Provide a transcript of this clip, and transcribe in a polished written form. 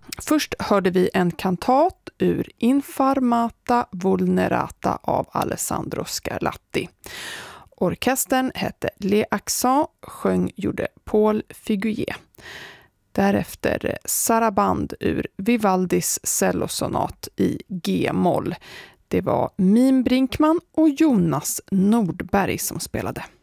Först hörde vi en kantat ur Infarmata Vulnerata av Alessandro Scarlatti. Orkestern hette Les Accents, gjorde Paul Figuier. Därefter Saraband ur Vivaldis cellosonat i G-moll. Det var Mim Brinkman och Jonas Nordberg som spelade.